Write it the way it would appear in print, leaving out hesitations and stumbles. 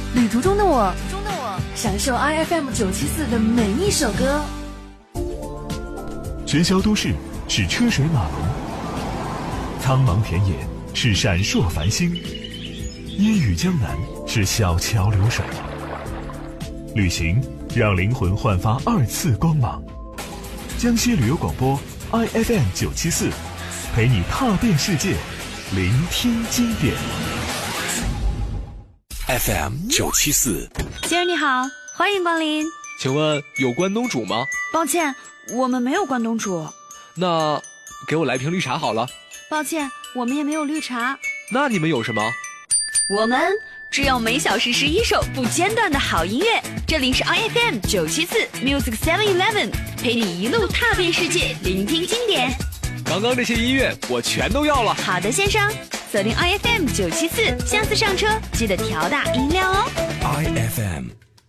旅途中的我，享受 IFM 974的每一首歌。 喧嚣都市是车水马龙，苍茫田野是闪烁繁星，烟雨江南是小桥流水。旅行让灵魂焕发2次光芒。江西旅游广播 IFM 974，陪你踏遍世界，聆听经典。 FM 974， 先生你好，欢迎光临。 请问有关东煮吗？ 抱歉，我们没有关东煮。 那给我来瓶绿茶好了。 抱歉，我们也没有绿茶。 那你们有什么？ 我们只有每小时11首不间断的好音乐。这里是 IFM 974 Music 711，陪你一路踏遍世界，聆听经典。 刚刚这些音乐我全都要了。 好的，先生，锁定 IFM 974，下次上车记得调大音量哦。 IFM